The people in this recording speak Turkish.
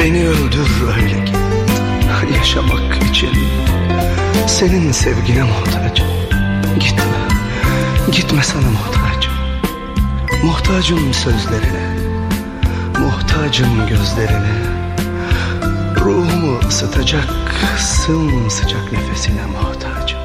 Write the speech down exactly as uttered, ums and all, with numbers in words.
Beni öldür öyle git. Yaşamak için senin sevgine muhtacım. Gitme, gitme sana muhtacım. Muhtacım sözlerine, muhtacım gözlerine, ruhumu ısıtacak sımsıcak nefesine muhtacım.